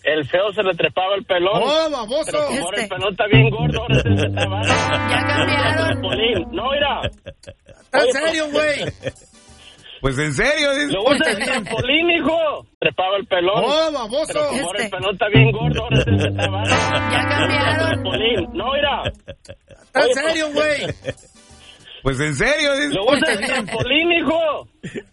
el feo se le trepaba el pelón. ¡Oh, baboso! Pero como ahora el pelón está bien gordo, ahora se está Ya cambiaron. No, mira. ¿Está en serio, güey? Pues en serio. Lo usa el trampolín, hijo. Trepaba el pelón. ¡Oh, baboso! Pero como ahora el pelón está bien gordo, ahora se está Ya cambiaron. No, mira. ¿Está en serio, güey? Pues en serio. Lo usa el trampolín, hijo.